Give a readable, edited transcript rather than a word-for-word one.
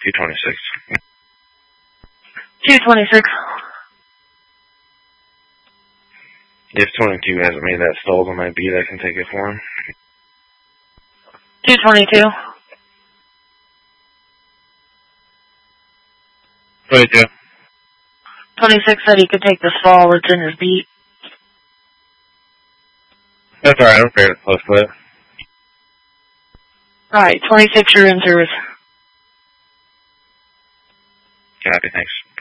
226. 226. If 22 hasn't made that stalled on that beat, I can take it for him. 222. 22. 26 said he could take the stall that's in his beat. That's alright, I'm fair. Close to it. Alright, 26, you're in service. Copy, thanks.